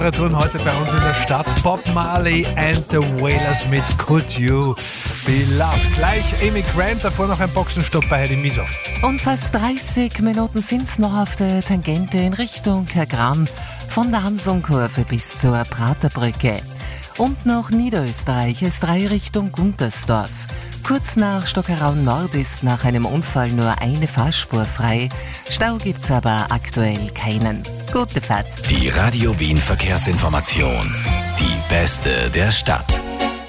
Tun heute bei uns in der Stadt Bob Marley and the Wailers mit Could You Be Loved. Gleich Amy Grant, davor noch ein Boxenstopp bei Heidi Misow. Und fast 30 Minuten sind's noch auf der Tangente in Richtung Kergram, von der Hansonkurve bis zur Praterbrücke. Und nach Niederösterreich S3 Richtung Guntersdorf. Kurz nach Stockerau Nord ist nach einem Unfall nur eine Fahrspur frei. Stau gibt's aber aktuell keinen. Gute Fahrt. Die Radio Wien Verkehrsinformation. Die beste der Stadt.